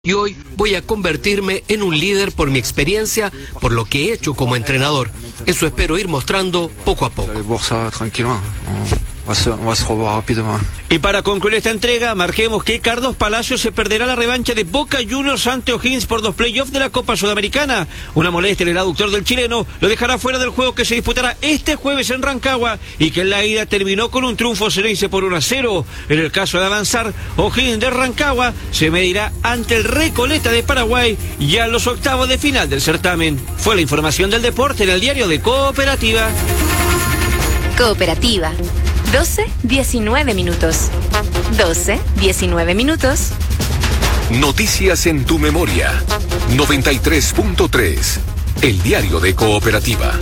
Y hoy voy a convertirme en un líder por mi experiencia, por lo que he hecho como entrenador. Eso espero ir mostrando poco a poco. Y para concluir esta entrega, marquemos que Carlos Palacios se perderá la revancha de Boca Juniors ante O'Higgins por los playoffs de la Copa Sudamericana. Una molestia en el aductor del chileno lo dejará fuera del juego que se disputará este jueves en Rancagua y que en la ida terminó con un triunfo serense por 1-0. En el caso de avanzar, O'Higgins de Rancagua se medirá ante el Recoleta de Paraguay ya en los octavos de final del certamen. Fue la información del deporte en el diario de Cooperativa. Cooperativa. 12:19 minutos. 12:19 minutos. Noticias en tu memoria. 93.3. El diario de Cooperativa.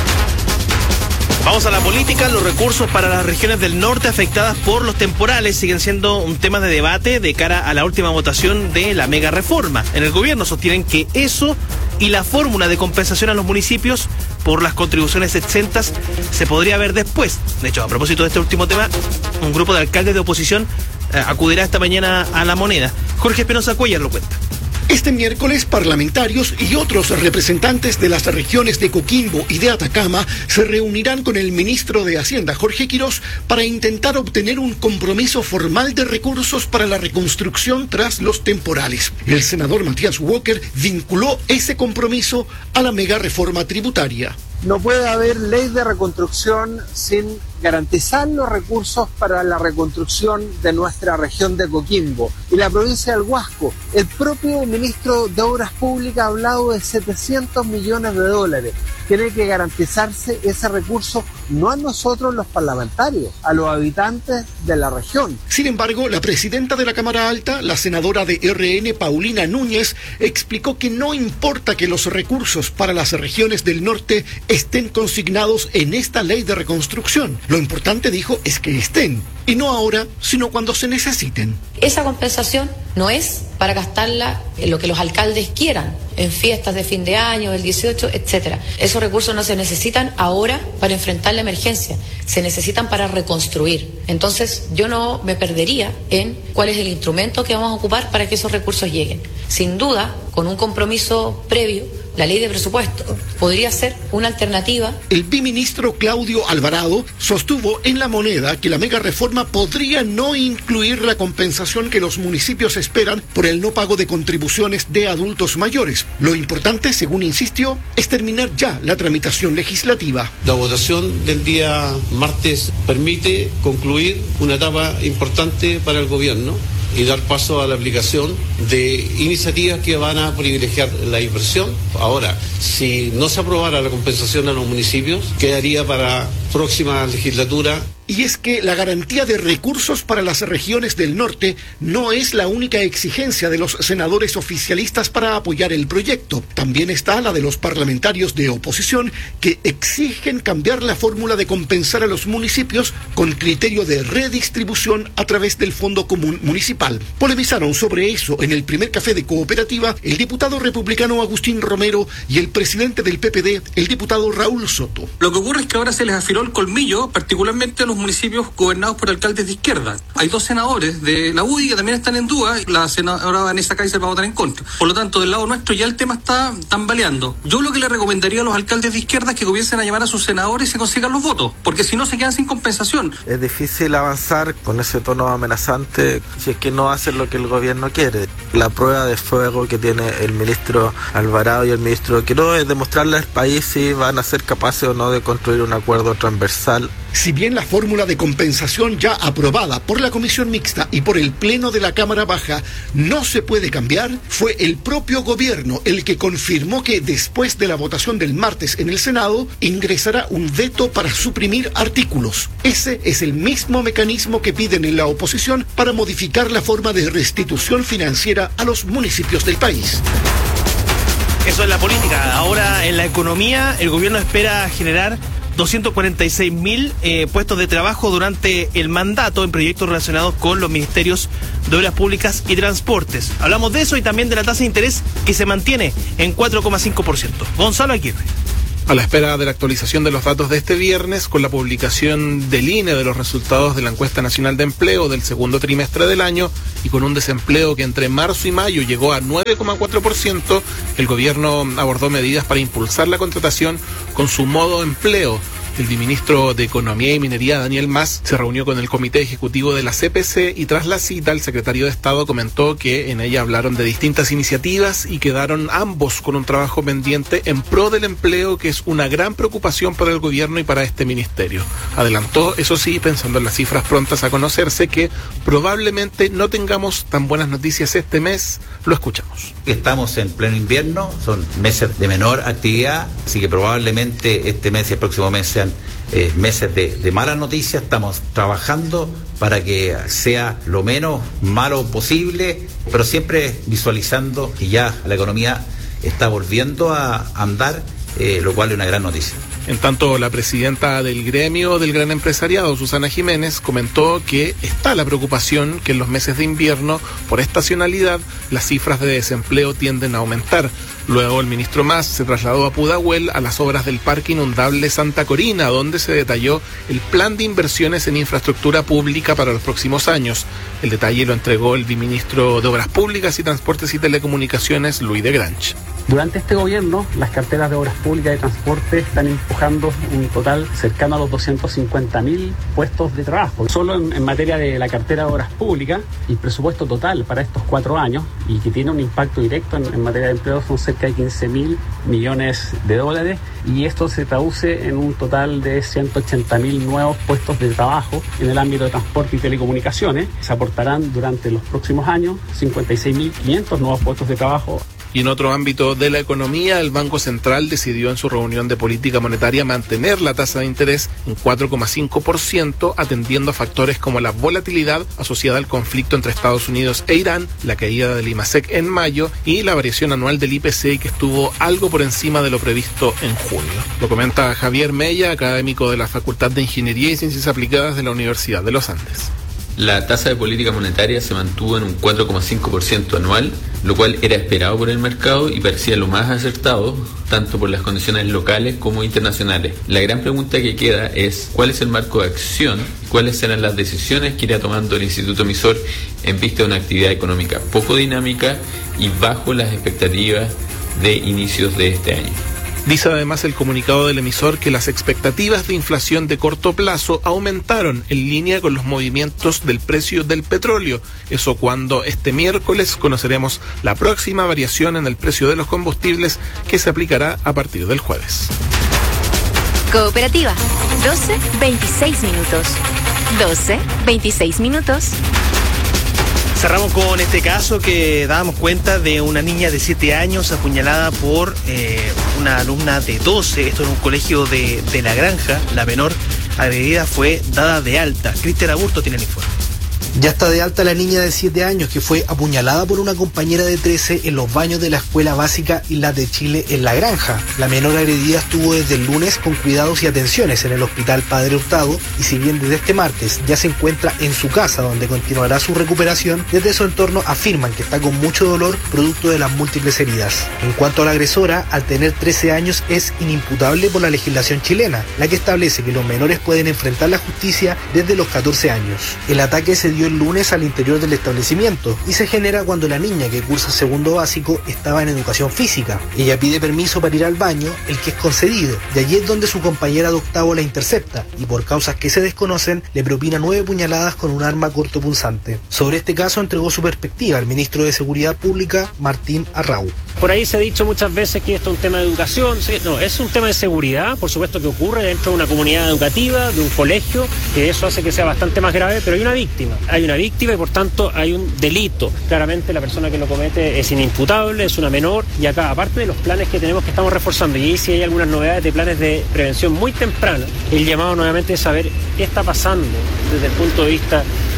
Vamos a la política. Los recursos para las regiones del norte afectadas por los temporales siguen siendo un tema de debate de cara a la última votación de la mega reforma. En el gobierno sostienen que eso y la fórmula de compensación a los municipios por las contribuciones exentas se podría ver después. De hecho, a propósito de este último tema, un grupo de alcaldes de oposición acudirá esta mañana a La Moneda. Jorge Espinosa Cuellar lo cuenta. Este miércoles, parlamentarios y otros representantes de las regiones de Coquimbo y de Atacama se reunirán con el ministro de Hacienda, Jorge Quirós, para intentar obtener un compromiso formal de recursos para la reconstrucción tras los temporales. El senador Matías Walker vinculó ese compromiso a la mega reforma tributaria. No puede haber ley de reconstrucción sin garantizar los recursos para la reconstrucción de nuestra región de Coquimbo y la provincia del Huasco. El propio ministro de Obras Públicas ha hablado de 700 millones de dólares. Tiene que garantizarse ese recurso no a nosotros los parlamentarios, a los habitantes de la región. Sin embargo, la presidenta de la Cámara Alta, la senadora de RN, Paulina Núñez, explicó que no importa que los recursos para las regiones del norte estén consignados en esta ley de reconstrucción. Lo importante, dijo, es que estén, y no ahora, sino cuando se necesiten. Esa compensación no es para gastarla en lo que los alcaldes quieran, en fiestas de fin de año, el 18, etcétera. Esos recursos no se necesitan ahora para enfrentar la emergencia, se necesitan para reconstruir. Entonces, yo no me perdería en cuál es el instrumento que vamos a ocupar para que esos recursos lleguen. Sin duda, con un compromiso previo, la ley de presupuesto podría ser una alternativa. El biministro Claudio Alvarado sostuvo en La Moneda que la mega reforma podría no incluir la compensación que los municipios esperan por el no pago de contribuciones de adultos mayores. Lo importante, según insistió, es terminar ya la tramitación legislativa. La votación del día martes permite concluir una etapa importante para el gobierno y dar paso a la aplicación de iniciativas que van a privilegiar la inversión. Ahora, si no se aprobara la compensación a los municipios, quedaría para próxima legislatura. Y es que la garantía de recursos para las regiones del norte no es la única exigencia de los senadores oficialistas para apoyar el proyecto. También está la de los parlamentarios de oposición que exigen cambiar la fórmula de compensar a los municipios con criterio de redistribución a través del Fondo Común Municipal. Polemizaron sobre eso en el primer café de Cooperativa el diputado republicano Agustín Romero y el presidente del PPD, el diputado Raúl Soto. Lo que ocurre es que ahora se les afiló el colmillo, particularmente a los municipios gobernados por alcaldes de izquierda. Hay dos senadores de la UDI que también están en duda, y la senadora Vanessa Kaiser va a votar en contra. Por lo tanto, del lado nuestro ya el tema está tambaleando. Yo lo que le recomendaría a los alcaldes de izquierda es que comiencen a llamar a sus senadores y se consigan los votos, porque si no se quedan sin compensación. Es difícil avanzar con ese tono amenazante si es que no hacen lo que el gobierno quiere. La prueba de fuego que tiene el ministro Alvarado y el ministro Quirós es demostrarle al país si van a ser capaces o no de construir un acuerdo transversal. Si bien la fórmula de compensación ya aprobada por la Comisión Mixta y por el Pleno de la Cámara Baja no se puede cambiar, fue el propio gobierno el que confirmó que después de la votación del martes en el Senado ingresará un veto para suprimir artículos. Ese es el mismo mecanismo que piden en la oposición para modificar la forma de restitución financiera a los municipios del país. Eso es la política. Ahora, en la economía, el gobierno espera generar 246.000 puestos de trabajo durante el mandato en proyectos relacionados con los ministerios de Obras Públicas y Transportes. Hablamos de eso y también de la tasa de interés que se mantiene en 4,5%. Gonzalo Aguirre. A la espera de la actualización de los datos de este viernes, con la publicación del INE de los resultados de la encuesta nacional de empleo del segundo trimestre del año y con un desempleo que entre marzo y mayo llegó a 9,4%, el gobierno abordó medidas para impulsar la contratación con su modo empleo. El viceministro de Economía y Minería, Daniel Mas, se reunió con el comité ejecutivo de la CPC y tras la cita el secretario de Estado comentó que en ella hablaron de distintas iniciativas y quedaron ambos con un trabajo pendiente en pro del empleo, que es una gran preocupación para el gobierno y para este ministerio. Adelantó, eso sí, pensando en las cifras prontas a conocerse, que probablemente no tengamos tan buenas noticias este mes. Lo escuchamos. Estamos en pleno invierno, son meses de menor actividad, así que probablemente este mes y el próximo mes sean meses de malas noticias. Estamos trabajando para que sea lo menos malo posible, pero siempre visualizando que ya la economía está volviendo a andar, lo cual es una gran noticia. En tanto, la presidenta del gremio del gran empresariado, Susana Jiménez, comentó que está la preocupación que en los meses de invierno, por estacionalidad, las cifras de desempleo tienden a aumentar. Luego el ministro Mas se trasladó a Pudahuel a las obras del Parque Inundable Santa Corina, donde se detalló el plan de inversiones en infraestructura pública para los próximos años. El detalle lo entregó el viceministro de Obras Públicas y Transportes y Telecomunicaciones, Luis de Granch. Durante este gobierno, las carteras de Obras Públicas y Transporte están empujando un total cercano a los 250.000 puestos de trabajo. Solo en materia de la cartera de Obras Públicas, el presupuesto total para estos 4 años, y que tiene un impacto directo en materia de empleo, son cerca de 15.000 millones de dólares, y esto se traduce en un total de 180.000 nuevos puestos de trabajo en el ámbito de transporte y telecomunicaciones. Se aportarán durante los próximos años 56.500 nuevos puestos de trabajo. Y en otro ámbito de la economía, el Banco Central decidió en su reunión de política monetaria mantener la tasa de interés en 4,5%, atendiendo a factores como la volatilidad asociada al conflicto entre Estados Unidos e Irán, la caída del IMASEC en mayo y la variación anual del IPC, que estuvo algo por encima de lo previsto en junio. Lo comenta Javier Mella, académico de la Facultad de Ingeniería y Ciencias Aplicadas de la Universidad de los Andes. La tasa de política monetaria se mantuvo en un 4,5% anual, lo cual era esperado por el mercado y parecía lo más acertado, tanto por las condiciones locales como internacionales. La gran pregunta que queda es ¿cuál es el marco de acción? ¿Cuáles serán las decisiones que irá tomando el Instituto Emisor en vista de una actividad económica poco dinámica y bajo las expectativas de inicios de este año? Dice además el comunicado del emisor que las expectativas de inflación de corto plazo aumentaron en línea con los movimientos del precio del petróleo. Eso cuando este miércoles conoceremos la próxima variación en el precio de los combustibles, que se aplicará a partir del jueves. Cooperativa, 12:26 minutos. 12:26 minutos. Cerramos con este caso que dábamos cuenta de una niña de 7 años apuñalada por una alumna de 12. Esto en un colegio de La Granja. La menor agredida fue dada de alta. Cristian Aburto tiene el informe. Ya está de alta la niña de 7 años que fue apuñalada por una compañera de 13 en los baños de la Escuela Básica Islas de Chile en La Granja. La menor agredida estuvo desde el lunes con cuidados y atenciones en el Hospital Padre Hurtado, y si bien desde este martes ya se encuentra en su casa donde continuará su recuperación, desde su entorno afirman que está con mucho dolor producto de las múltiples heridas. En cuanto a la agresora, al tener 13 años es inimputable por la legislación chilena, la que establece que los menores pueden enfrentar la justicia desde los 14 años. El ataque se dio el lunes al interior del establecimiento y se genera cuando la niña, que cursa segundo básico, estaba en educación física. Ella pide permiso para ir al baño, el que es concedido, y allí es donde su compañera de octavo la intercepta y por causas que se desconocen le propina 9 puñaladas con un arma cortopunzante. Sobre este caso entregó su perspectiva el ministro de Seguridad Pública, Martín Arrau. Por ahí se ha dicho muchas veces que esto es un tema de educación. No, es un tema de seguridad, por supuesto, que ocurre dentro de una comunidad educativa, de un colegio, que eso hace que sea bastante más grave, pero hay una víctima y por tanto hay un delito. Claramente la persona que lo comete es inimputable, es una menor, y acá, aparte de los planes que tenemos que estamos reforzando, y ahí sí hay algunas novedades de planes de prevención muy temprana, el llamado nuevamente es saber qué está pasando desde el punto de vista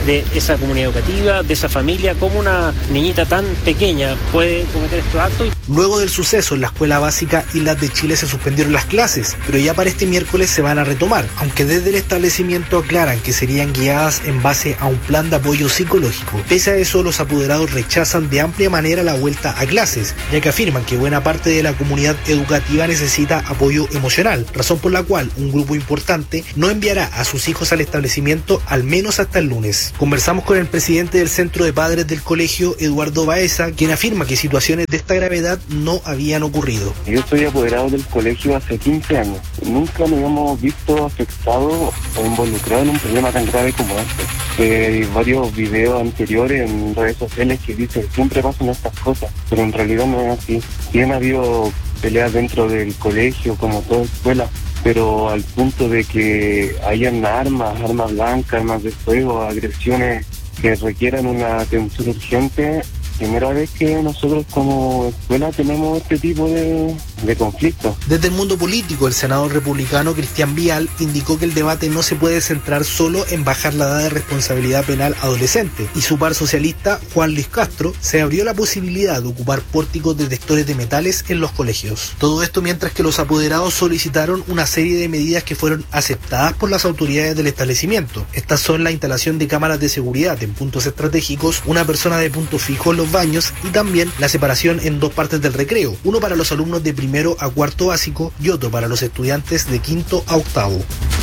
de esa comunidad educativa, de esa familia, cómo una niñita tan pequeña puede cometer estos actos. Luego del suceso en la escuela básica Islas de Chile se suspendieron las clases, pero ya para este miércoles se van a retomar, aunque desde el establecimiento aclaran que serían guiadas en base a un plan de apoyo psicológico. Pese a eso, los apoderados rechazan de amplia manera la vuelta a clases, ya que afirman que buena parte de la comunidad educativa necesita apoyo emocional, razón por la cual un grupo importante no enviará a sus hijos al establecimiento al menos hasta el lunes. Conversamos con el presidente del Centro de Padres del colegio, Eduardo Baeza, quien afirma que situaciones de esta gravedad no habían ocurrido. Yo soy apoderado del colegio hace 15 años. Nunca nos hemos visto afectados o involucrados en un problema tan grave como este. Hay varios videos anteriores en redes sociales que dicen siempre pasan estas cosas, pero en realidad no es así. Bien ha habido peleas dentro del colegio, como toda escuela, pero al punto de que hayan armas blancas, armas de fuego, agresiones que requieran una atención urgente, primera vez que nosotros como escuela tenemos este tipo de conflictos. Desde el mundo político, el senador republicano Cristian Vial indicó que el debate no se puede centrar solo en bajar la edad de responsabilidad penal adolescente, y su par socialista, Juan Luis Castro, se abrió la posibilidad de ocupar pórticos detectores de metales en los colegios. Todo esto mientras que los apoderados solicitaron una serie de medidas que fueron aceptadas por las autoridades del establecimiento. Estas son la instalación de cámaras de seguridad en puntos estratégicos, una persona de punto fijo en los baños y también la separación en dos partes del recreo, uno para los alumnos de primero a cuarto básico y otro para los estudiantes de quinto a octavo.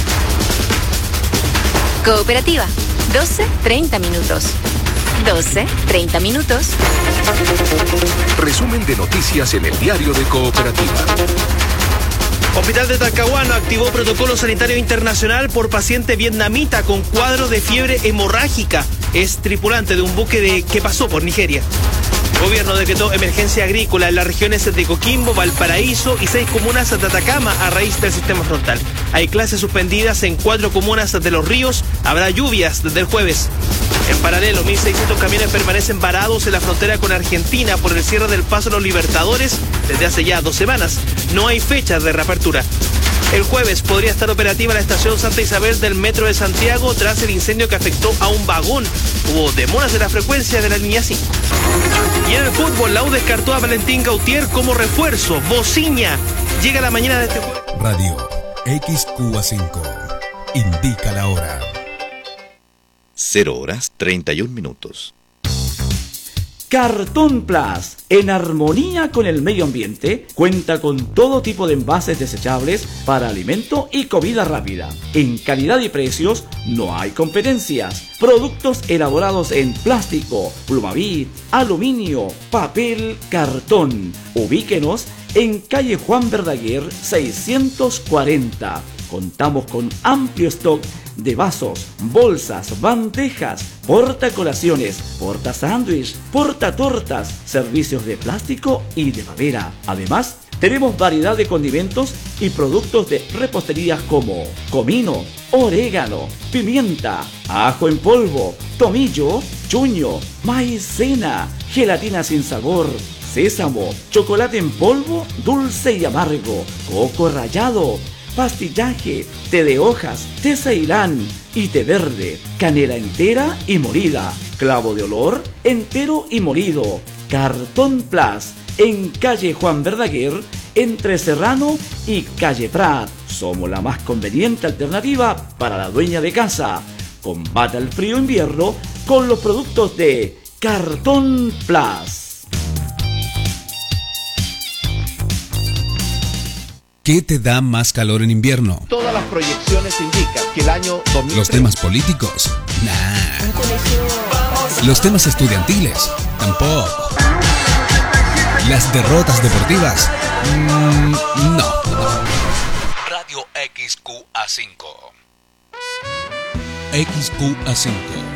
Cooperativa, 12:30 minutos. 12:30 minutos. Resumen de noticias en el diario de Cooperativa. Hospital de Talcahuano activó protocolo sanitario internacional por paciente vietnamita con cuadro de fiebre hemorrágica. Es tripulante de un buque que pasó por Nigeria. Gobierno decretó emergencia agrícola en las regiones de Coquimbo, Valparaíso y 6 comunas de Atacama a raíz del sistema frontal. Hay clases suspendidas en 4 comunas de Los Ríos. Habrá lluvias desde el jueves. En paralelo, 1.600 camiones permanecen varados en la frontera con Argentina por el cierre del paso a los Libertadores desde hace ya 2 semanas. No hay fecha de reapertura. El jueves podría estar operativa la estación Santa Isabel del Metro de Santiago tras el incendio que afectó a un vagón. Hubo demoras de la frecuencia de la línea 5. Y en el fútbol, la U descartó a Valentín Gautier como refuerzo. Bociña llega la mañana de este jueves. Radio XQA5 indica la hora. 0:31. Cartón Plus, en armonía con el medio ambiente, cuenta con todo tipo de envases desechables para alimento y comida rápida. En calidad y precios no hay competencias. Productos elaborados en plástico, plumavit, aluminio, papel, cartón. Ubíquenos en calle Juan Verdaguer 640. Contamos con amplio stock de vasos, bolsas, bandejas, portacolaciones, portasándwich, portatortas, servicios de plástico y de madera. Además, tenemos variedad de condimentos y productos de repostería como comino, orégano, pimienta, ajo en polvo, tomillo, chuño, maicena, gelatina sin sabor, sésamo, chocolate en polvo, dulce y amargo, coco rallado, pastillaje, té de hojas, té ceilán y té verde, canela entera y molida, clavo de olor entero y molido. Cartón Plus, en calle Juan Verdaguer, entre Serrano y calle Prat. Somos la más conveniente alternativa para la dueña de casa. Combate el frío invierno con los productos de Cartón Plus. ¿Qué te da más calor en invierno? Todas las proyecciones indican que el año 2030... ¿Los temas políticos? Nah. ¿Los temas estudiantiles? Tampoco. ¿Las derrotas deportivas? No. Radio XQA5. XQA5.